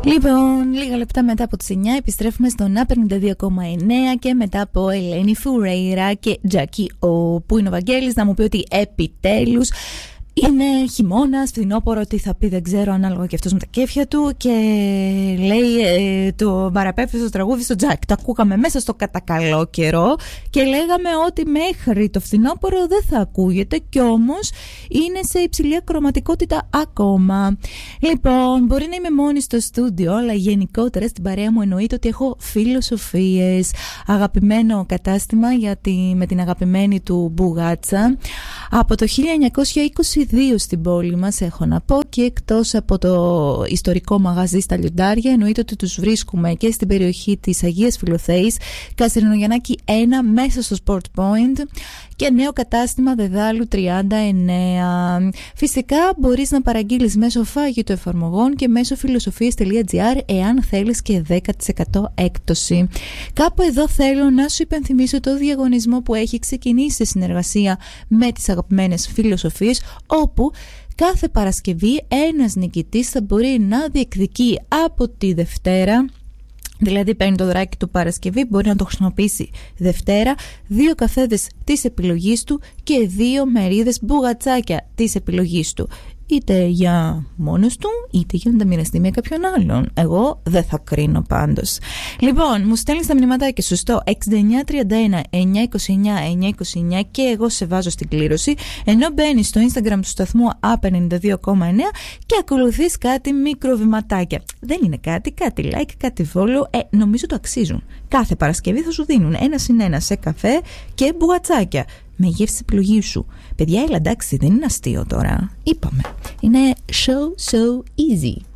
Λοιπόν, λίγα λεπτά μετά από τις 9 επιστρέφουμε στον Upper 92,9 και μετά από Ελένη Φουρέιρα και Τζάκι Ο, που είναι ο Βαγγέλης να μου πει ότι επιτέλους είναι χειμώνας, φθινόπωρο, τι θα πει δεν ξέρω, ανάλογα και αυτός με τα κέφια του. Και λέει το παραπέφτει στο τραγούδι στο Τζακ. Το ακούγαμε μέσα στο κατακαλό καιρό και λέγαμε ότι μέχρι το φθινόπωρο δεν θα ακούγεται, κι όμως είναι σε υψηλή ακροματικότητα ακόμα. Λοιπόν, μπορεί να είμαι μόνη στο στούντιο, αλλά γενικότερα στην παρέα μου εννοείται ότι έχω φιλοσοφίες. Αγαπημένο κατάστημα με την αγαπημένη του μπουγάτσα από το 1922 στην πόλη μας, έχω να πω, και εκτός από το ιστορικό μαγαζί στα Λιοντάρια εννοείται ότι τους βρίσκουμε και στην περιοχή της Αγίας Φιλοθέης, Καστερινογιαννάκη 1, μέσα στο Sport Point, και νέο κατάστημα Δεδάλου 39. Φυσικά μπορείς να παραγγείλεις μέσω φάγητο εφαρμογών και μέσω φιλοσοφίες.gr εάν θέλεις και 10% έκπτωση. Κάπου εδώ θέλω να σου υπενθυμίσω το διαγωνισμό που έχει ξεκινήσει σε συνεργασία με τις αγαπημένες φιλοσοφίες, όπου κάθε Παρασκευή ένας νικητής θα μπορεί να διεκδικεί από τη Δευτέρα, δηλαδή παίρνει το δωράκι του Παρασκευή, μπορεί να το χρησιμοποιήσει Δευτέρα, 2 καφέδες της επιλογής του και 2 μερίδες μπουγατσάκια της επιλογής του, είτε για μόνος του είτε για να τα μοιραστεί με κάποιον άλλον. Εγώ δεν θα κρίνω πάντως. Λοιπόν, μου στέλνεις τα μηνυματάκια σου στο 6931 929 929 και εγώ σε βάζω στην κλήρωση, ενώ μπαίνεις στο Instagram του σταθμού A92,9 και ακολουθείς κάτι μικροβηματάκια. Δεν είναι κάτι like, κάτι follow, νομίζω το αξίζουν. Κάθε Παρασκευή θα σου δίνουν 1+1 σε καφέ και μπουγατσάκια με γεύση επιλογή σου. Παιδιά, έλα εντάξει, δεν είναι αστείο τώρα. Είπαμε. Είναι so easy.